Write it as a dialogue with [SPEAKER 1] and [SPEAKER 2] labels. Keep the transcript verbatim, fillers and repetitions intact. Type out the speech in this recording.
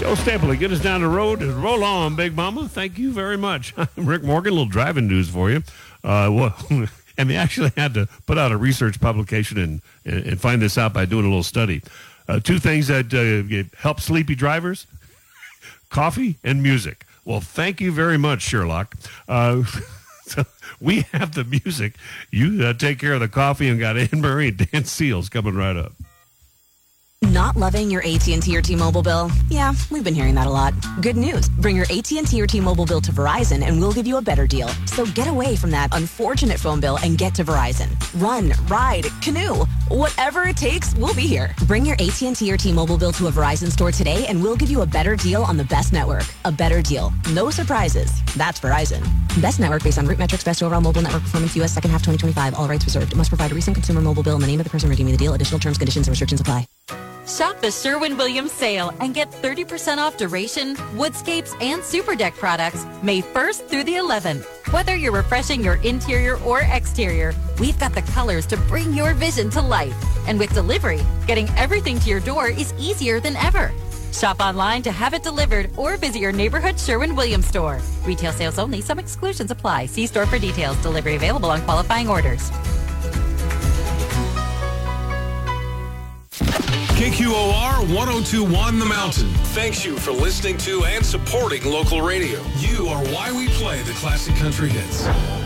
[SPEAKER 1] Joe Stapley, get us down the road and roll on, Big Mama. Thank you very much. I'm Rick Morgan, a little driving news for you. Uh, well, and they actually had to put out a research publication and, and, and find this out by doing a little study. Uh, two things that uh, help sleepy drivers, coffee and music. Well, thank you very much, Sherlock. Uh, so we have the music. You uh, take care of the coffee, and got Anne Murray and Dan Seals coming right up.
[SPEAKER 2] Not loving your A T and T or T-Mobile bill? Yeah, we've been hearing that a lot. Good news. Bring your A T and T or T-Mobile bill to Verizon and we'll give you a better deal. So get away from that unfortunate phone bill and get to Verizon. Run, ride, canoe. Whatever it takes, we'll be here. Bring your A T and T or T-Mobile bill to a Verizon store today and we'll give you a better deal on the best network. A better deal. No surprises. That's Verizon. Best network based on root metrics, best overall mobile network performance, U S second half twenty twenty-five. All rights reserved. Must provide a recent consumer mobile bill and the name of the person redeeming the deal. Additional terms, conditions, and restrictions apply.
[SPEAKER 3] Shop the Sherwin-Williams sale and get thirty percent off Duration, Woodscapes, and Super Deck products May first through the eleventh. Whether you're refreshing your interior or exterior, we've got the colors to bring your vision to life. And with delivery, getting everything to your door is easier than ever. Shop online to have it delivered or visit your neighborhood Sherwin-Williams store. Retail sales only. Some exclusions apply. See store for details. Delivery available on qualifying orders.
[SPEAKER 4] K Q O R one oh two point one The Mountain thanks you for listening to and supporting local radio. You are why we play the classic country hits.